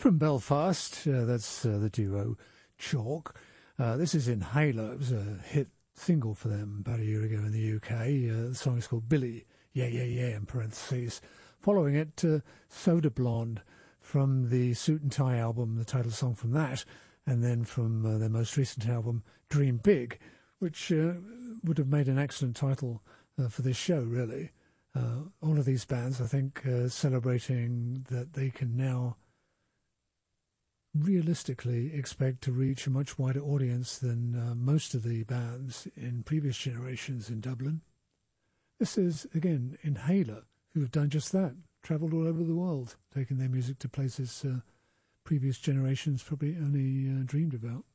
From Belfast, that's the duo Chalk. This is Inhaler. It was a hit single for them about a year ago in the UK. The song is called Billy, Yeah, Yeah, Yeah, in parentheses. Following it, Soda Blonde from the Suit and Tie album, the title song from that, and then from their most recent album, Dream Big, which would have made an excellent title for this show, really. All of these bands, I think, celebrating that they can now realistically expect to reach a much wider audience than most of the bands in previous generations in Dublin. This is, again, Inhaler, who have done just that, travelled all over the world, taking their music to places previous generations probably only dreamed about.